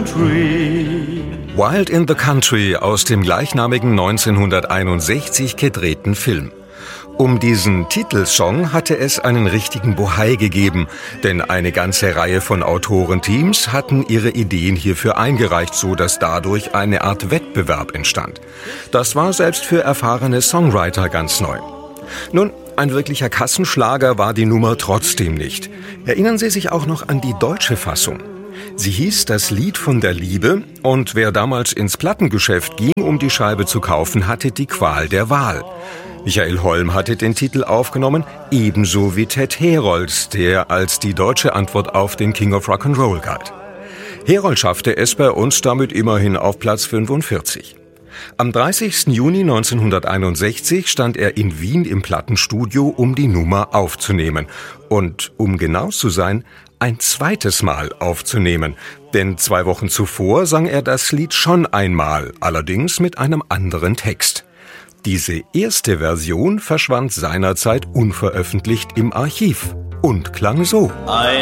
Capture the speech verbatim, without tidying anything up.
country. Wild in the Country aus dem gleichnamigen neunzehnhunderteinundsechzig gedrehten Film. Um diesen Titelsong hatte es einen richtigen Bohai gegeben, denn eine ganze Reihe von Autorenteams hatten ihre Ideen hierfür eingereicht, so dass dadurch eine Art Wettbewerb entstand. Das war selbst für erfahrene Songwriter ganz neu. Nun, ein wirklicher Kassenschlager war die Nummer trotzdem nicht. Erinnern Sie sich auch noch an die deutsche Fassung? Sie hieß Das Lied von der Liebe und wer damals ins Plattengeschäft ging, um die Scheibe zu kaufen, hatte die Qual der Wahl. Michael Holm hatte den Titel aufgenommen, ebenso wie Ted Herold, der als die deutsche Antwort auf den King of Rock'n'Roll galt. Herold schaffte es bei uns damit immerhin auf Platz fünfundvierzig. Am dreißigsten Juni neunzehnhunderteinundsechzig stand er in Wien im Plattenstudio, um die Nummer aufzunehmen. Und um genau zu sein, ein zweites Mal aufzunehmen. Denn zwei Wochen zuvor sang er das Lied schon einmal, allerdings mit einem anderen Text. Diese erste Version verschwand seinerzeit unveröffentlicht im Archiv und klang so. Ein